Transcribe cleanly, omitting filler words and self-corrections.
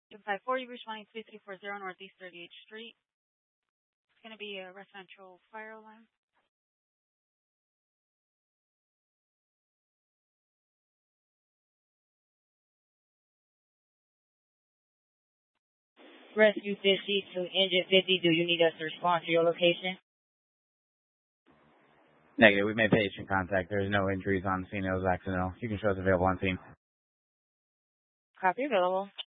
254, you responding 2340 Northeast 38th Street. It's going to be a residential fire alarm. Rescue 50 to Engine 50, do you need us to respond to your location? Negative. We made patient contact. There's no injuries on the scene. It was accidental. You can show us available on scene. Copy, available.